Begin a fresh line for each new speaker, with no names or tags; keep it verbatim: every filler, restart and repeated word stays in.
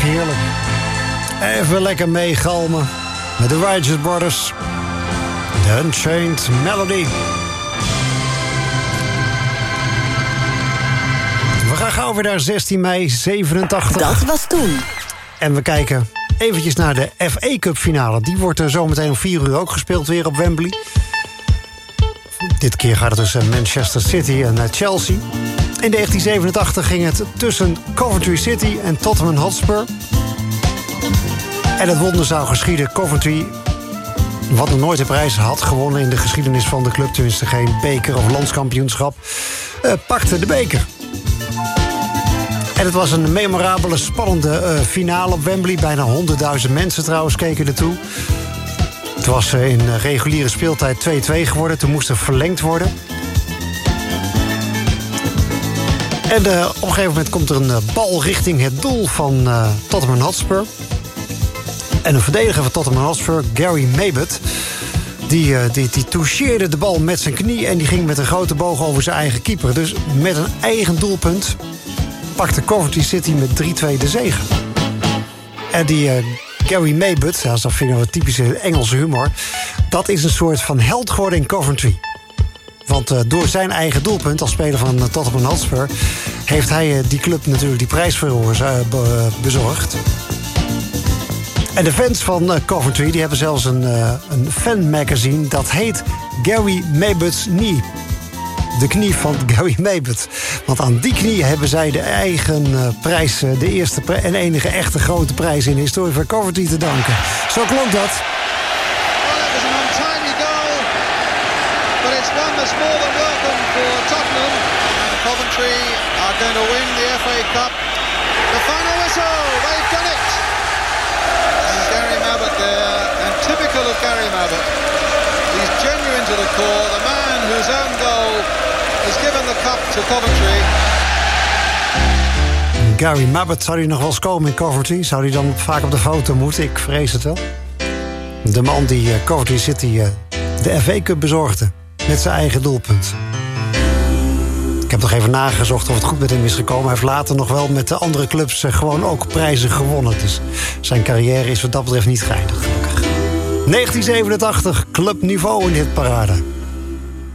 heerlijk. Even lekker meegalmen met de Righteous Brothers. The Unchained Melody. We gaan gauw weer naar zestien mei zevenentachtig.
Dat was toen.
En we kijken eventjes naar de F A Cup finale. Die wordt zometeen om vier uur ook gespeeld weer op Wembley. Dit keer gaat het tussen Manchester City en Chelsea. In negentien zevenentachtig ging het tussen Coventry City en Tottenham Hotspur. En het wonder zou geschieden. Coventry, wat nog nooit de prijs had gewonnen in de geschiedenis van de club, tenminste geen beker of landskampioenschap, uh, pakte de beker. En het was een memorabele, spannende uh, finale op Wembley. Bijna honderdduizend mensen trouwens keken ertoe. Het was uh, in uh, reguliere speeltijd twee-twee geworden. Toen moest er verlengd worden. En uh, op een gegeven moment komt er een uh, bal richting het doel van uh, Tottenham Hotspur. En een verdediger van Tottenham Hotspur, Gary Mabbutt, die, uh, die, die toucheerde de bal met zijn knie en die ging met een grote boog over zijn eigen keeper. Dus met een eigen doelpunt pakte Coventry City met drie-twee de zege. En die uh, Gary Mabbutt, dat vind ik een typische Engelse humor, dat is een soort van held geworden in Coventry. Want uh, door zijn eigen doelpunt als speler van uh, Tottenham Hotspur heeft hij uh, die club natuurlijk die prijs voor, uh, be, bezorgd. En de fans van uh, Coventry die hebben zelfs een, uh, een fanmagazine dat heet Gary Mabbutt's Knee. De knie van Gary Mabbutt. Want aan die knie hebben zij de eigen uh, prijs, uh, de eerste pri- en enige echte grote prijs in de historie van Coventry te danken. Zo klonk dat.
That's more than welcome for Tottenham, and Coventry are going to win the F A Cup. The final whistle, they've done it! And Gary Mabbutt there, and typical of Gary Mabbutt, he's genuine to the core, the man whose own goal has given the cup to Coventry.
Gary Mabbutt, zou hij nog wel eens komen in Coventry? Zou hij dan vaak op de foto moeten? Ik vrees het wel. De man die uh, Coventry City uh, de F A Cup bezorgde. Met zijn eigen doelpunt. Ik heb nog even nagezocht of het goed met hem is gekomen. Hij heeft later nog wel met de andere clubs gewoon ook prijzen gewonnen. Dus zijn carrière is wat dat betreft niet geëindigd, gelukkig. negentien zevenentachtig, clubniveau in dit parade.